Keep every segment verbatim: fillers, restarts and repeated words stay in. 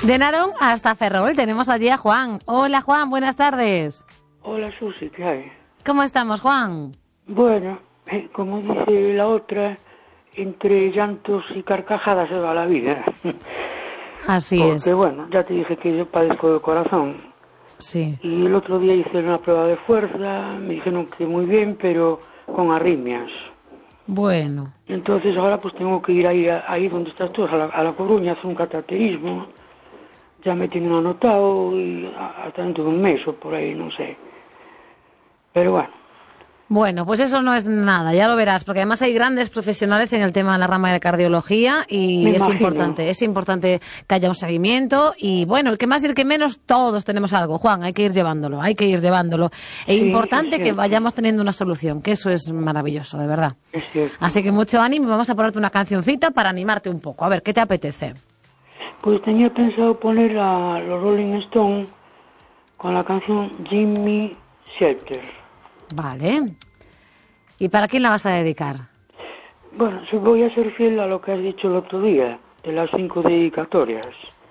De Narón hasta Ferrol tenemos allí a Juan. Hola Juan, buenas tardes. Hola Susi, ¿qué hay? ¿Cómo estamos, Juan? Bueno, eh, como dice la otra, entre llantos y carcajadas se va la vida. Así Porque, es. Porque bueno, ya te dije que yo padezco de corazón. Sí. Y el otro día hice una prueba de fuerza, me dijeron que muy bien, pero con arritmias. Bueno. Entonces ahora pues tengo que ir ahí, ahí donde estás tú, a la, a la Coruña, a hacer un cateterismo. Ya me tienen anotado y hasta dentro de un mes o por ahí, no sé. Pero bueno. Bueno, pues eso no es nada, ya lo verás, porque además hay grandes profesionales en el tema de la rama de cardiología y me es imagino. importante, es importante que haya un seguimiento y bueno, el que más y el que menos, todos tenemos algo, Juan, hay que ir llevándolo, hay que ir llevándolo. Es sí, importante es que vayamos teniendo una solución, que eso es maravilloso, de verdad. Es cierto. Así que mucho ánimo, vamos a ponerte una cancioncita para animarte un poco, a ver, ¿qué te apetece? Pues tenía pensado poner a los Rolling Stones con la canción Gimme Shelter. Vale. ¿Y para quién la vas a dedicar? Bueno, si voy a ser fiel a lo que has dicho el otro día, de las cinco dedicatorias,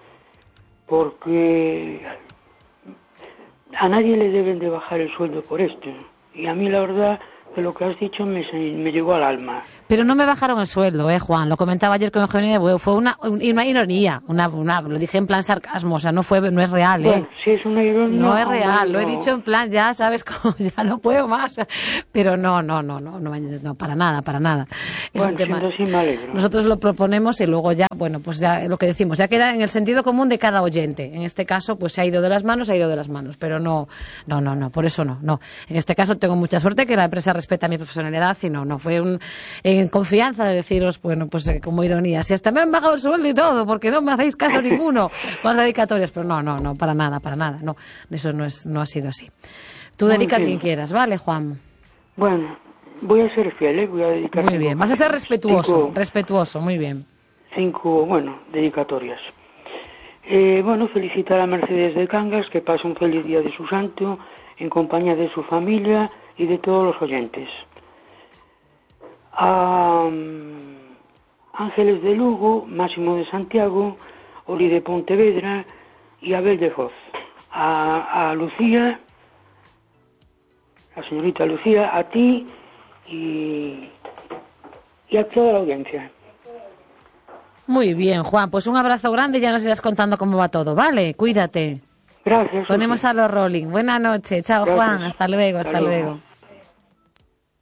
porque a nadie le deben de bajar el sueldo por esto. Y a mí la verdad que lo que has dicho me, me llegó al alma. Pero no me bajaron el sueldo, ¿eh, Juan? Lo comentaba ayer con Eugenio, fue una, una ironía, una, una, lo dije en plan sarcasmo, o sea, no fue, no es real, ¿eh? Bueno, si es una ironía... No es real, no, lo he dicho en plan, ya sabes cómo, ya no puedo más. Pero no, no, no, no, no, no para nada, para nada. Es bueno, un tema. siendo así me alegro. Nosotros lo proponemos y luego ya, bueno, pues ya lo que decimos, ya queda en el sentido común de cada oyente. En este caso, pues se ha ido de las manos, se ha ido de las manos, pero no, no, no, no, por eso no, no. En este caso tengo mucha suerte que la empresa respeta mi profesionalidad y no, no, fue un, en confianza de deciros, bueno, pues eh, como ironía, si hasta me han bajado el sueldo y todo, porque no me hacéis caso ninguno con las dedicatorias, pero no, no, no, para nada, para nada, no, eso no es, no ha sido así. Tú Muy dedica a bien. quien quieras, ¿vale, Juan? Bueno, voy a ser fiel, ¿eh? Voy a dedicar... Muy bien, vas a ser respetuoso, cinco, respetuoso, muy bien. Cinco, bueno, dedicatorias. Eh, bueno, felicitar a Mercedes de Cangas, que pasa un feliz día de su santo, en compañía de su familia y de todos los oyentes. A um, Ángeles de Lugo, Máximo de Santiago, Oli de Pontevedra y Abel de Foz. A, a Lucía, la señorita Lucía, a ti y, y a toda la audiencia. Muy bien, Juan, pues un abrazo grande y ya nos irás contando cómo va todo, ¿vale? Cuídate. Gracias. Ponemos Sofía. a los Rolling. Buenas noches, chao, Gracias. Juan, hasta luego, hasta, hasta luego. luego.